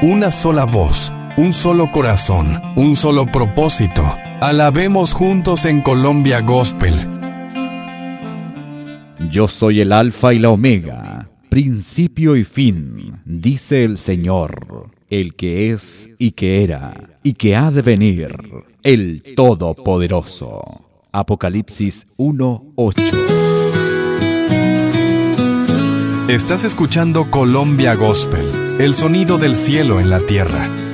una sola voz, un solo corazón, un solo propósito. Alabemos juntos en Colombia Gospel. Yo soy el Alfa y la Omega, principio y fin, dice el Señor, el que es y que era y que ha de venir, el Todopoderoso. Apocalipsis 1:8. Estás escuchando Colombia Gospel, el sonido del cielo en la tierra.